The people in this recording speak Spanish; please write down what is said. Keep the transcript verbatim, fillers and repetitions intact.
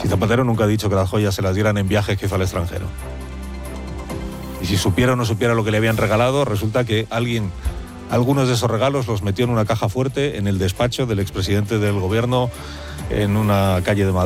Si Zapatero nunca ha dicho que las joyas se las dieran en viajes que hizo al extranjero. Y si supiera o no supiera lo que le habían regalado, resulta que alguien, algunos de esos regalos los metió en una caja fuerte en el despacho del expresidente del gobierno en una calle de Madrid.